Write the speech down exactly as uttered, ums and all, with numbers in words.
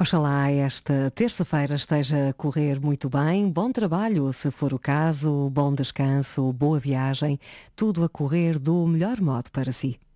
Oxalá esta terça-feira esteja a correr muito bem. Bom trabalho, se for o caso, bom descanso, boa viagem, tudo a correr do melhor modo para si.